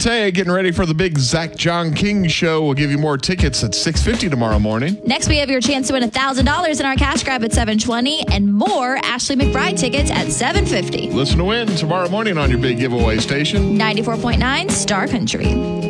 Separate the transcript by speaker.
Speaker 1: Taya getting ready for the big Zach John King show. We'll give you more tickets at 6:50 tomorrow morning.
Speaker 2: Next, we have your chance to win $1,000 in our cash grab at 7:20 and more Ashley McBride tickets at 7:50.
Speaker 1: Listen to win tomorrow morning on your big giveaway station.
Speaker 2: 94.9 Star Country.